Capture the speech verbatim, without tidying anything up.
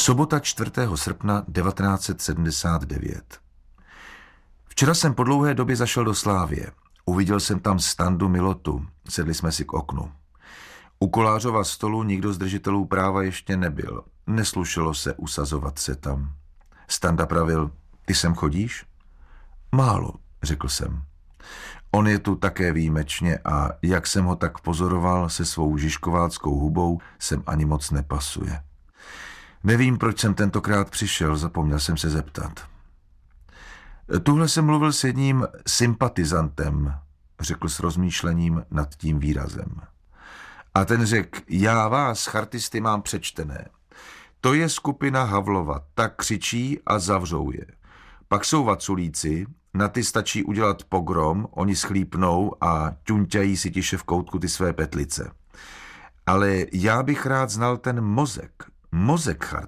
Sobota čtvrtého srpna devatenáct set sedmdesát devět. Včera jsem po dlouhé době zašel do Slávie. Uviděl jsem tam Standu Milotu. Sedli jsme si k oknu. U Kolářova stolu nikdo z držitelů práva ještě nebyl. Neslušelo se usazovat se tam. Standa pravil: ty sem chodíš? Málo, řekl jsem. On je tu také výjimečně a jak jsem ho tak pozoroval se svou žižkováckou hubou, sem ani moc nepasuje. Nevím, proč jsem tentokrát přišel, zapomněl jsem se zeptat. Tuhle jsem mluvil s jedním sympatizantem, řekl s rozmýšlením nad tím výrazem. A ten řekl: já vás, chartisty, mám přečtené. To je skupina Havlova, tak křičí a zavřou je. Pak jsou vaculíci, na ty stačí udělat pogrom, oni schlípnou a ťunťají si tiše v koutku ty své petlice. Ale já bych rád znal ten mozek, mozek chartistů.